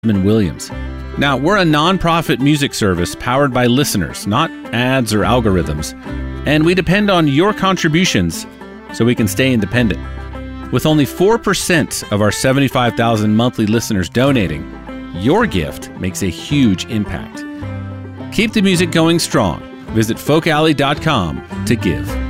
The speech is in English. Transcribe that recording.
Williams. Now, we're a nonprofit music service powered by listeners, not ads or algorithms, and we depend on your contributions so we can stay independent. With only 4% of our 75,000 monthly listeners donating, your gift makes a huge impact. Keep the music going strong. Visit folkalley.com to give.